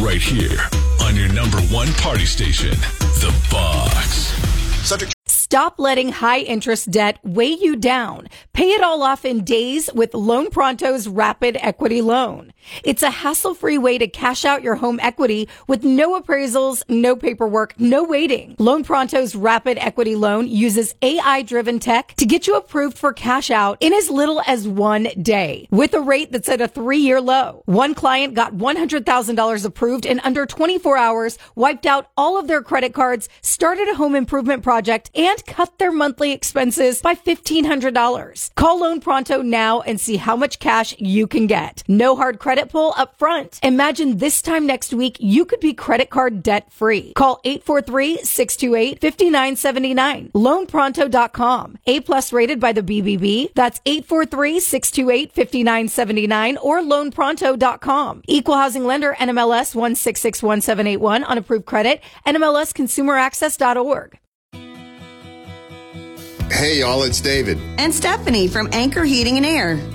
right here on your number one party station, The Box. Stop letting high-interest debt weigh you down. Pay it all off in days with Loan Pronto's Rapid Equity Loan. It's a hassle-free way to cash out your home equity with no appraisals, no paperwork, no waiting. Loan Pronto's Rapid Equity Loan uses AI-driven tech to get you approved for cash out in as little as 1 day with a rate that's at a 3-year low. One client got $100,000 approved in under 24 hours, wiped out all of their credit cards, started a home improvement project, and cut their monthly expenses by $1,500. Call Loan Pronto now and see how much cash you can get. No hard credit pull up front. Imagine this time next week, you could be credit card debt free. Call 843-628-5979. LoanPronto.com. A+ rated by the BBB. That's 843-628-5979 or LoanPronto.com. Equal housing lender, NMLS 1661781 on approved credit, NMLSconsumeraccess.org. Hey, y'all, it's David and Stephanie from Anchor Heating and Air.